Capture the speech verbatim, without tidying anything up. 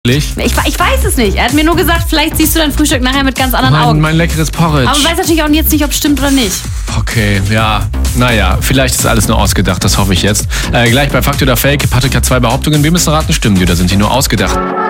Ich, ich weiß es nicht. Er hat mir nur gesagt, vielleicht siehst du dein Frühstück nachher mit ganz anderen mein, Augen. Mein leckeres Porridge. Aber man weiß natürlich auch jetzt nicht, ob es stimmt oder nicht. Okay, ja. Naja, vielleicht ist alles nur ausgedacht, das hoffe ich jetzt. Äh, gleich bei Fakt oder Fake. Patrick hat zwei Behauptungen. Wir müssen raten, stimmen die oder sind die nur ausgedacht?